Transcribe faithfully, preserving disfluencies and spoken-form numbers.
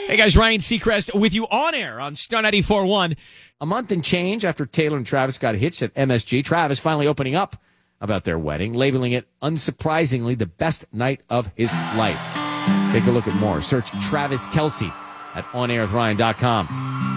Hey guys, Ryan Seacrest with you on air on Star ninety-four point one. A month and change after Taylor and Travis got hitched at M S G, Travis finally opening up about their wedding, labeling it, unsurprisingly, the best night of his life. Take a look at more. Search Travis Kelce at on air with ryan dot com.